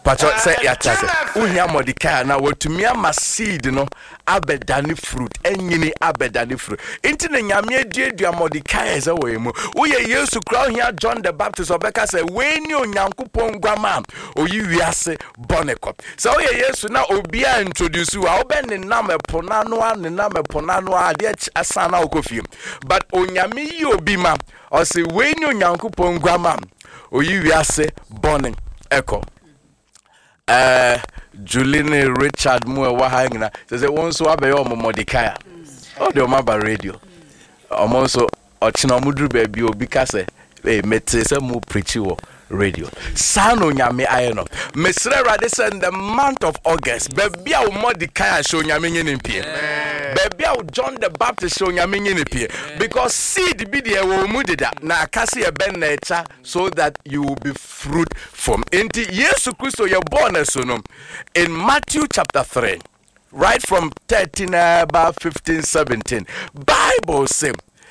Pacho say ya chase. Unya Mordecai na watumi ama seed no abedani fruit. Enyini abedani fruit. Inti ne nyame adua Mordecai ze we mu. Uye Yesu kra hia John the Baptist obeka say we ni onyankopon gwama oyi wiase bonekop. So uye Yesu na obia introduce wa obe ne nam eponano ade asana okofie. But onyame yi obi ma o say we ni onyankopon gwama oyi wiase bonekop. Juline Richard Moore wa hangina say won so abeyo Mordecai o de o ma ba radio omo so ochina omudru ba bi obi ka say mete say mu preach wo radio sano nyame ayeno mesre rade say in the month of August baby a Mordecai show nyame nyene pie baby a John the Baptist show nyame nyene pie because seed be there wo mu dida na akase e ben na echa so that you will be fruitful. Enti Yesu Christo ye born so no in Matthew chapter 3 right from 13 about 15 17 Bible say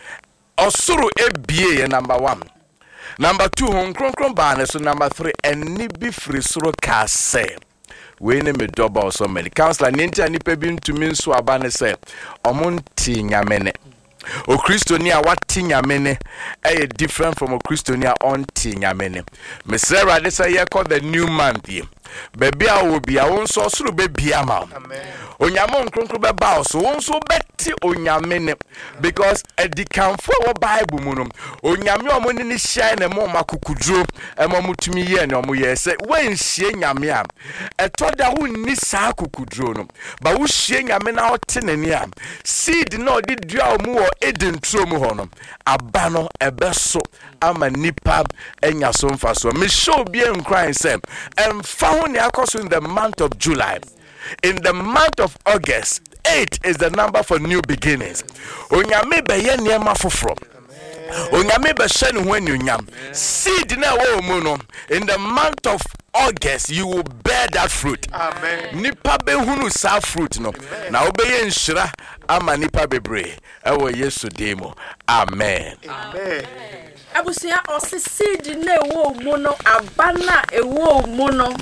osuru ebie ye number 1. Number 2, Honkron Bane, so number 3, and Nibi Frisro Kase. We name a job or so many. Counselor Ninja Nipebin to mean so abane say, Omonti Yamene. O Christonia, what Tinyamene, a different from O Christonia on Tinyamene. Miss Sarah, this I call the new month. Baby, I will be a own source to baby ama. Onyamon Kronkroba bow, so on so betty Onyamene because a decamp for Bible munum. Onyami omoni shine a moma kukudro, a momutumi yen or muye say, when she yamia, a toda who nisa kukudronum, but who she yamen out tenenia. Seed no did draw more eden tromuhonum, a bano, a beso, ama nipa, and yason faso. Me show bien crying sem, and found in the month of July. In the month of August, 8 is the number for new beginnings. Onyame be ye niema foforo. Onyame be shenu when you nyam. Seed na wo mu no. In the month of August, you will bear that fruit. Amen. Nipa be hunu sa fruit no. Na obeye nshira ama nipa bebre. Ewo Yesu demo. Amen. Amen. Abusia osisi ne wo mono abana ewo mono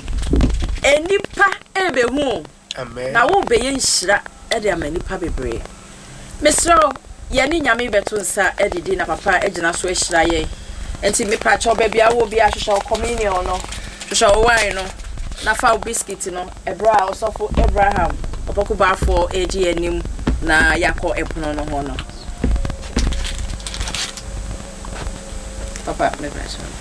enipa ebehu. Amen. Na wo be yenhira e de amanipa bebre. Mesro ye ni nyame beto nsa edidi na papa egina so ehira ye. Enti me pa cho bia wo bia hwehwe communion no. Hwehwe wine no. Na fa biscuit no. Ebra osofo Abraham. Opoku ba for egi anim na yakọ epono no ho no. Papa, me bless you.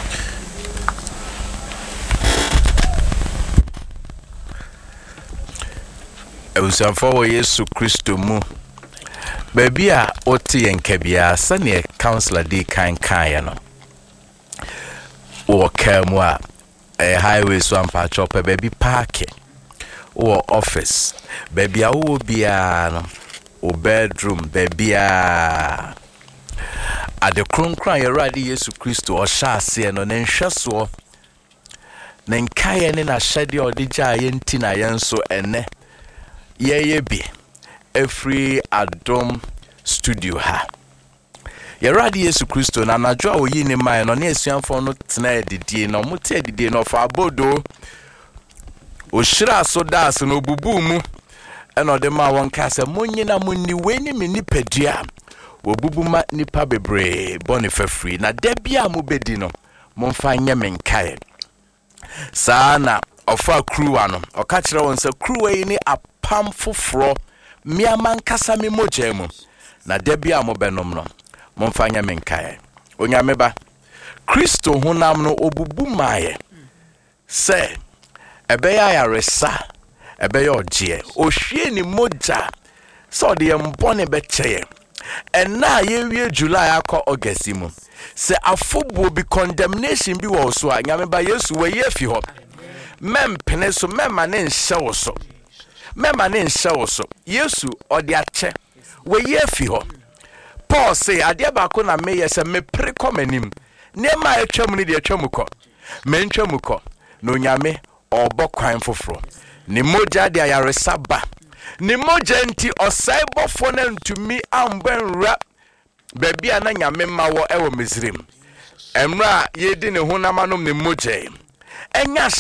Ebusanfo Yesu Kristo mu. Baby a oti enkebia sane counselor di kan ya no. Wo kamu a highway so ampa chop baby park. Wo office. Baby a wo bia no. O bedroom baby a at the Kronkran Yeradi Yesu Christo or Shase no nenhweso nenkaye ne na hyede odija yentina yenso ene ye bi every Adom studio ha Yeradi Yesu Christo na najo oyi ne man no ne esuanfo no tena edidie no mote edidie no fa abodo o shira so das no bubu mu eno de ma won ka se monyina munni weni me nipadua wobubuma nipa bebre bonifa free na debia mu bedi no momfa nya menkae sana ofa crew ano oka kire won se crew yi ni apam foforo miaman kasa me mojemu na debia mu benom no momfa nya menkae onyame ba Kristo honam no obubumaye se ebeya ya resa ebeya oje ohwie ni moja so de mbone becheye and now ye July akọ August mu se afobo bi condemnation bi wo so a nyame ba Yesu we ye fi ho mempene so mema ne nhye wo so Yesu odi ache we ye fi ho Paul say ade ba ko na me ye se me pre komanim ne ma atwam ne de atwam ko mentwam ko no nyame obokwan foforo ni moja de ayaresa ba ni moja nti osaibofo na ntumi ambenra baby ana nyame ma wo ewo Misrim emra yedi ne honamanom ni moja enya